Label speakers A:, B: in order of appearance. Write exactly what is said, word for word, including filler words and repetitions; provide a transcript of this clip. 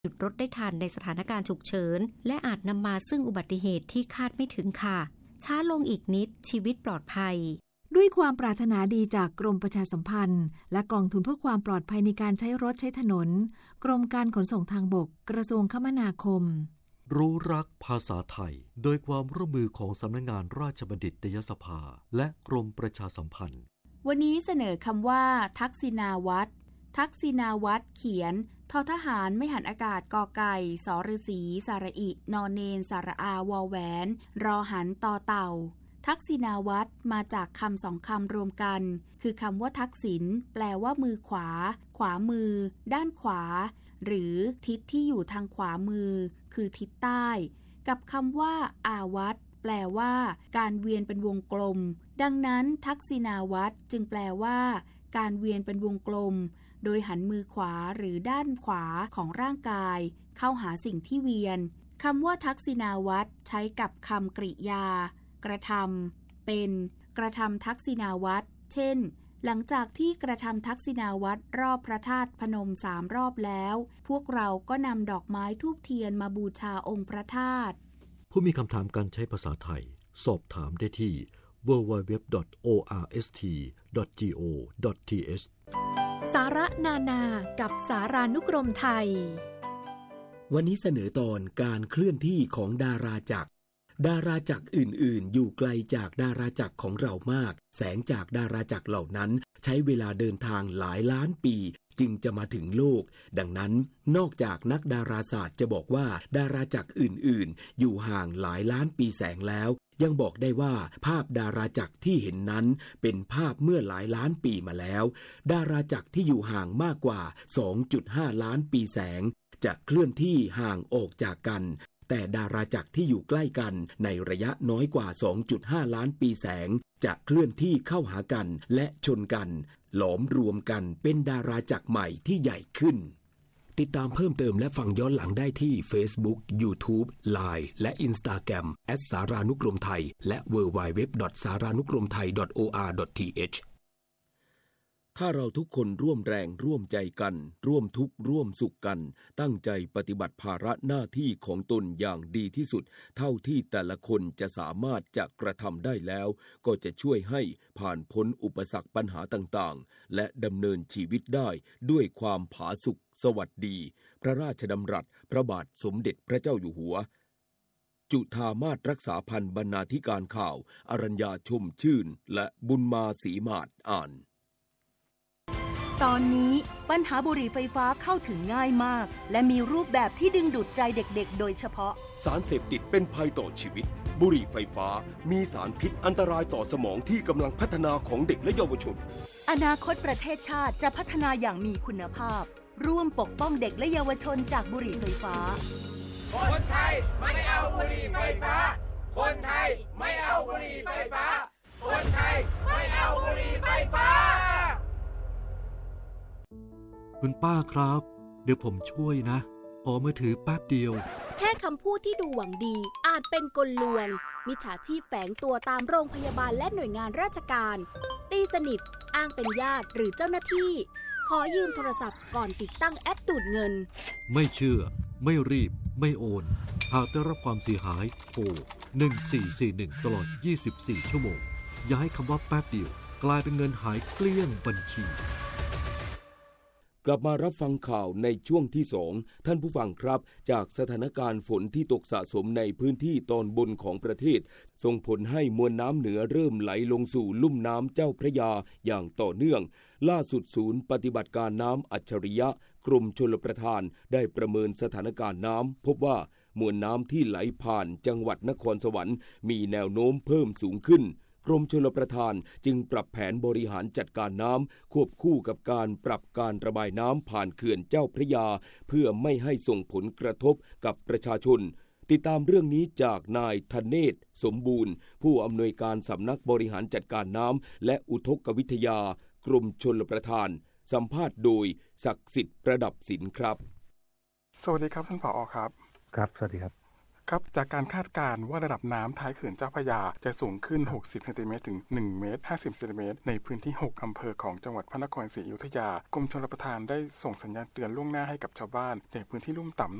A: หยุดรถได้ทันในสถานการณ์ฉุกเฉินและอาจนำมาซึ่งอุบัติเหตุที่คาดไม่ถึงค่ะช้าลงอีกนิดชีวิตปลอดภัย
B: ด้วยความปรารถนาดีจากกรมประชาสัมพันธ์และกองทุนเพื่อความปลอดภัยในการใช้รถใช้ถนนกรมการขนส่งทางบกกระทรวงคมนาคม
C: รู้รักภาษาไทยโดยความร่วมมือของสำนักงานราชบัณฑิตยสภาและกรมประชาสัมพันธ์
D: วันนี้เสนอคำว่าทักษิณาวัตรทักษิณาวัตรเขียนททหารไม่หันอากาศกอไก่สอฤษีสระอินอเนนสระอาวอแหวนรอหันต่อเต่าทักษิณาวัตรมาจากคำสองคำรวมกันคือคำว่าทักษิณแปลว่ามือขวาขวามือด้านขวาหรือทิศที่อยู่ทางขวามือคือทิศใต้กับคำว่าอาวัตรแปลว่าการเวียนเป็นวงกลมดังนั้นทักษิณาวัตรจึงแปลว่าการเวียนเป็นวงกลมโดยหันมือขวาหรือด้านขวาของร่างกายเข้าหาสิ่งที่เวียนคำว่าทักษิณาวัตรใช้กับคำกริยากระทำเป็นกระทำทักษิณาวัตรเช่นหลังจากที่กระทำทักษิณาวัตรรอบพระธาตุพนมสามรอบแล้วพวกเราก็นำดอกไม้ธูปเทียนมาบูชาองค์พระธาตุ
C: ผู้มีคำถามการใช้ภาษาไทยสอบถามได้ที่ ดับเบิลยู ดับเบิลยู ดับเบิลยู ดอท โอ อาร์ เอส ที ดอท จี โอ ดอท ที เอช
A: สาระนานากับสารานุกรมไทย
E: วันนี้เสนอตอนการเคลื่อนที่ของดาราจักรดาราจักรอื่นๆอยู่ไกลจากดาราจักรของเรามากแสงจากดาราจักรเหล่านั้นใช้เวลาเดินทางหลายล้านปีจึงจะมาถึงโลกดังนั้นนอกจากนักดาราศาสตร์จะบอกว่าดาราจักรอื่นๆอยู่ห่างหลายล้านปีแสงแล้วยังบอกได้ว่าภาพดาราจักรที่เห็นนั้นเป็นภาพเมื่อหลายล้านปีมาแล้วดาราจักรที่อยู่ห่างมากกว่า สองจุดห้า ล้านปีแสงจะเคลื่อนที่ห่างออกจากกันแต่ดาราจักรที่อยู่ใกล้กันในระยะน้อยกว่า สองจุดห้า ล้านปีแสงจะเคลื่อนที่เข้าหากันและชนกันหลอมรวมกันเป็นดาราจักรใหม่ที่ใหญ่ขึ้นติดตามเพิ่มเติมและฟังย้อนหลังได้ที่ Facebook YouTube ไลน์ และ Instagram แอท สารานุกรมไทยและ ดับเบิลยู ดับเบิลยู ดับเบิลยู ดอท สารานุกรมไทย ดอท โอ อาร์ ดอท ที เอช ถ้าเราทุกคนร่วมแรงร่วมใจกันร่วมทุกข์ร่วมสุขกันตั้งใจปฏิบัติภาระหน้าที่ของตนอย่างดีที่สุดเท่าที่แต่ละคนจะสามารถจะกระทำได้แล้วก็จะช่วยให้ผ่านพ้นอุปสรรคปัญหาต่างๆและดำเนินชีวิตได้ด้วยความผาสุกสวัสดีพระราชดำรัสพระบาทสมเด็จพระเจ้าอยู่หัวจุฑามาศรักษาพันธ์บรรณาธิการข่าวอรัญญาชมชื่นและบุญมาศรีมาศอ่าน
F: ตอนนี้ปัญหาบุหรี่ไฟฟ้าเข้าถึงง่ายมากและมีรูปแบบที่ดึงดูดใจเด็กๆโดยเฉพาะ
E: สารเสพติดเป็นภัยต่อชีวิตบุหรี่ไฟฟ้ามีสารพิษอันตรายต่อสมองที่กำลังพัฒนาของเด็กและเยาวชน
F: อนาคตประเทศชาติจะพัฒนาอย่างมีคุณภาพร่วมปกป้องเด็กและเยาวชนจากบุหรี่ไฟฟ้า
G: คนไทยไม่เอาบุหรี่ไฟฟ้าคนไทยไม่เอาบุหรี่ไฟฟ้าคนไทยไม่เอาบุหรี่ไฟฟ้า
C: คุณป้าครับเดี๋ยวผมช่วยนะขอมือถือแป๊บเดียว
H: แค่คำพูดที่ดูหวังดีอาจเป็นกลลวงมิจฉาชีพแฝงตัวตามโรงพยาบาลและหน่วยงานราชการตีสนิทอ้างเป็นญาติหรือเจ้าหน้าที่ขอยืมโทรศัพท์ก่อนติดตั้งแอปดูดเงิน
C: ไม่เชื่อไม่รีบไม่โอนหากได้รับความเสียหายโทรหนึ่งสี่สี่หนึ่งตลอดยี่สิบสี่ชั่วโมงอย่าให้คำว่าแป๊บเดียวกลายเป็นเงินหายเกลี้ยงบัญชี
E: กลับมารับฟังข่าวในช่วงที่สองท่านผู้ฟังครับจากสถานการณ์ฝนที่ตกสะสมในพื้นที่ตอนบนของประเทศส่งผลให้มวลน้ำเหนือเริ่มไหลลงสู่ลุ่มน้ำเจ้าพระยาอย่างต่อเนื่องล่าสุดศูนย์ปฏิบัติการน้ำอัจฉริยะกรมชลประทานได้ประเมินสถานการณ์น้ำพบว่ามวลน้ำที่ไหลผ่านจังหวัดนครสวรรค์มีแนวโน้มเพิ่มสูงขึ้นกรมชลประทานจึงปรับแผนบริหารจัดการน้ำควบคู่กับการปรับการระบายน้ำผ่านเขื่อนเจ้าพระยาเพื่อไม่ให้ส่งผลกระทบกับประชาชนติดตามเรื่องนี้จากนายธเนศสมบูรณ์ผู้อำนวยการสำนักบริหารจัดการน้ำและอุทกวิทยากรมชลประทานสัมภาษณ์โดยศักดิ์สิทธิ์ประดับศิลป์ครับ
I: สวัสดีครับท่านผอ.ครับ
J: ครับสวัสดีครับ
I: ครับจากการคาดการณ์ว่าระดับน้ำท้ายเขื่อนเจ้าพระยาจะสูงขึ้นหกสิบเซนติเมตรถึงหนึ่งเมตรห้าสิบเซนติเมตรในพื้นที่หกอำเภอของจังหวัดพระนครศรีอยุธยากรมชลประทานได้ส่งสัญญาณเตือนล่วงหน้าให้กับชาวบ้านในพื้นที่ลุ่มต่ำ